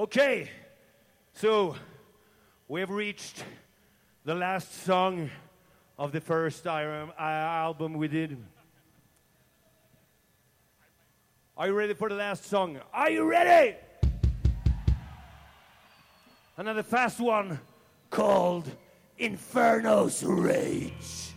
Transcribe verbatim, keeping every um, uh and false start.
Okay, so we have reached the last song of the first uh, album we did. Are you ready for the last song? Are you ready? Another fast one called Inferno's Rage.